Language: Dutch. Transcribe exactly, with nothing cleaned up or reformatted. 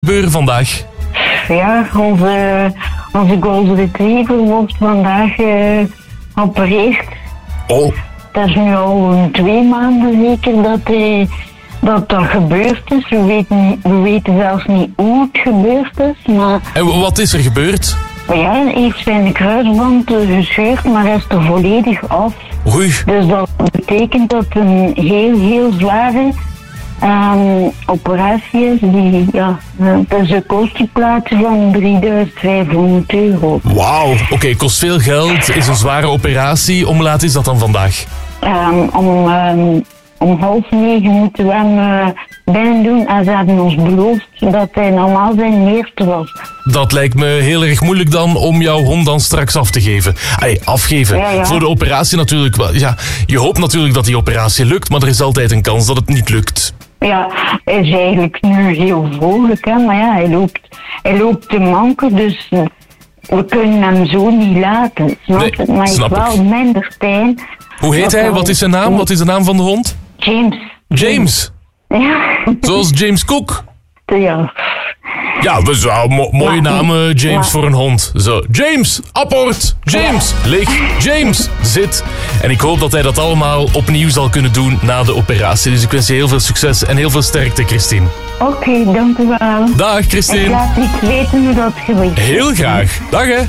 gebeuren vandaag? Ja, onze, onze golden retriever wordt vandaag uh, geopereerd. Oh. Dat is nu al twee maanden zeker dat hij, dat, dat gebeurd is. We weten, we weten zelfs niet hoe het gebeurd is. Maar, en wat is er gebeurd? Ja, hij heeft zijn kruisband gescheurd, maar hij is er volledig af. Oei. Dus dat betekent dat het een heel, heel zware um, operatie is. Die, ja, dat is een kostenplaats van drieduizend vijfhonderd euro. Wauw, oké, okay, kost veel geld, is een zware operatie. Om laat is dat dan vandaag? Um, om, um, om half negen moeten we hem uh, binnen doen en ze hebben ons beloofd dat hij normaal zijn eerste was. Dat lijkt me heel erg moeilijk dan om jouw hond dan straks af te geven. Ay, afgeven. Ja, ja. Voor de operatie natuurlijk wel. Ja, je hoopt natuurlijk dat die operatie lukt, maar er is altijd een kans dat het niet lukt. Ja, hij is eigenlijk nu heel vrolijk, hè, maar ja, hij loopt, hij loopt te manken, dus we kunnen hem zo niet laten. Snap Nee, het? Maar snap ik wel ik. minder pijn. Hoe heet hij? Wat is zijn naam? Wat is de naam van de hond? James. James. Ja. Zoals James Cook. Ja. Ja, we zou mo- mooie Ja. naam, uh, James, Ja. voor een hond. Zo, James, apport. James, lig. James, zit. En ik hoop dat hij dat allemaal opnieuw zal kunnen doen na de operatie. Dus ik wens je heel veel succes en heel veel sterkte, Christine. Oké, okay, dank u wel. Dag, Ik Christine. laat iets weten hoe dat geweest is. Heel graag. Dag, hè.